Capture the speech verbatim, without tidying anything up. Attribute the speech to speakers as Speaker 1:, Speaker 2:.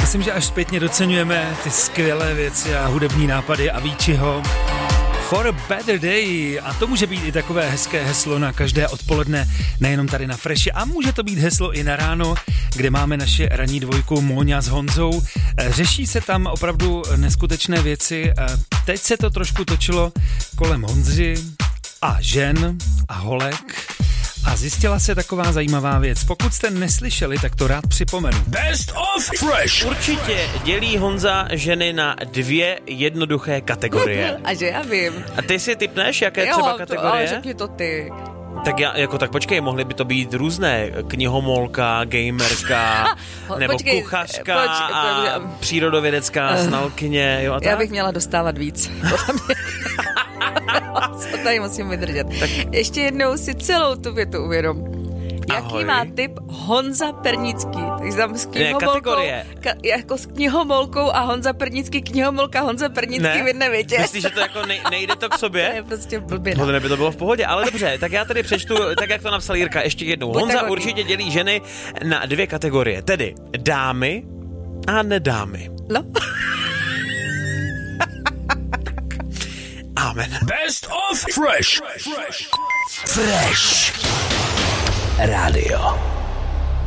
Speaker 1: myslím, že až zpětně doceňujeme ty skvělé věci a hudební nápady Aviciiho. For a better day. A to může být i takové hezké heslo na každé odpoledne, nejenom tady na Freši. A může to být heslo i na ráno, kde máme naše ranní dvojku Móňa s Honzou. Řeší se tam opravdu neskutečné věci. Teď se to trošku točilo kolem Honzy a žen a holek. A zjistila se taková zajímavá věc. Pokud jste neslyšeli, tak to rád připomenu.
Speaker 2: Best of Fresh.
Speaker 3: Určitě dělí Honza ženy na dvě jednoduché kategorie.
Speaker 4: A že já vím.
Speaker 3: A ty si tipneš, jaké
Speaker 4: jo,
Speaker 3: třeba
Speaker 4: to,
Speaker 3: kategorie?
Speaker 4: ale řekni to ty.
Speaker 3: Tak já, jako tak počkej, mohly by to být různé. Knihomolka, gamerka, nebo
Speaker 4: počkej,
Speaker 3: kuchařka
Speaker 4: poč,
Speaker 3: a
Speaker 4: poč,
Speaker 3: přírodovědecká uh, znalkyně, jo a tak?
Speaker 4: Já bych měla dostávat víc. Co tady musím vydržet. Tak... Ještě jednou si celou tu větu uvědom. Jaký
Speaker 3: Ahoj.
Speaker 4: má typ Honza Pernický? Takže tam s knihomolkou,
Speaker 3: kategorie.
Speaker 4: Ka, jako s knihomolkou a Honza Pernický, knihomolka Honza Pernický
Speaker 3: ne?
Speaker 4: v jedné větě.
Speaker 3: Myslíš, že to jako nej, nejde to k sobě?
Speaker 4: To je prostě blbě.
Speaker 3: Tohle by to bylo v pohodě, ale dobře, tak já tady přečtu, tak jak to napsal Jirka, ještě jednou.
Speaker 4: Buď
Speaker 3: Honza
Speaker 4: tak
Speaker 3: určitě dělí ženy na dvě kategorie, tedy dámy a nedámy.
Speaker 4: No.
Speaker 3: Amen.
Speaker 2: Best of Fresh. Fresh. Fresh. Radio.